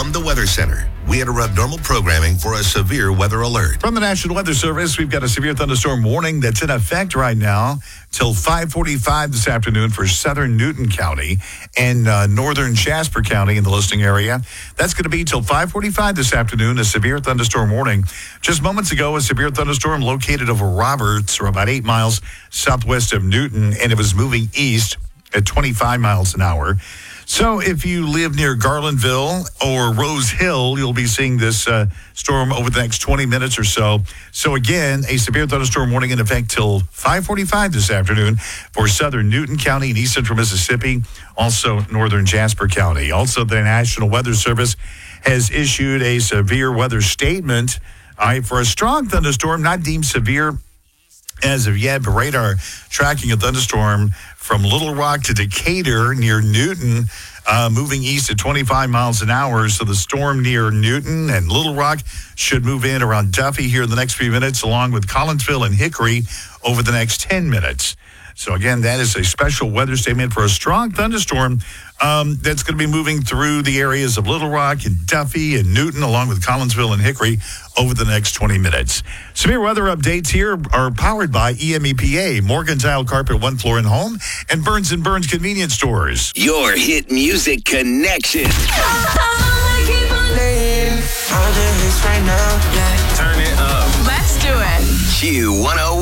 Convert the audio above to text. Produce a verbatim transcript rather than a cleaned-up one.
From the Weather Center, we interrupt normal programming for a severe weather alert. From the National Weather Service, we've got a severe thunderstorm warning that's in effect right now till five forty-five this afternoon for southern Newton County and uh, northern Jasper County in the listening area. That's going to be till five forty-five this afternoon, a severe thunderstorm warning. Just moments ago, a severe thunderstorm located over Roberts, or about eight miles southwest of Newton, and it was moving east at twenty-five miles an hour. So if you live near Garlandville or Rose Hill, you'll be seeing this uh, storm over the next twenty minutes or so. So again, a severe thunderstorm warning in effect till five forty-five this afternoon for southern Newton County and east central Mississippi, also northern Jasper County. Also, the National Weather Service has issued a severe weather statement uh, for a strong thunderstorm, not deemed severe as of yet, but radar tracking a thunderstorm from Little Rock to Decatur near Newton, uh, moving east at twenty-five miles an hour. So the storm near Newton and Little Rock should move in around Duffy here in the next few minutes, along with Collinsville and Hickory over the next ten minutes. So again, that is a special weather statement for a strong thunderstorm um, that's going to be moving through the areas of Little Rock and Duffy and Newton, along with Collinsville and Hickory over the next twenty minutes. Severe weather updates here are powered by E M E P A, Morgan Tile Carpet One Floor and Home, and Burns and Burns Convenience Stores. Your hit music connection. Turn it up. Let's do it. Q one oh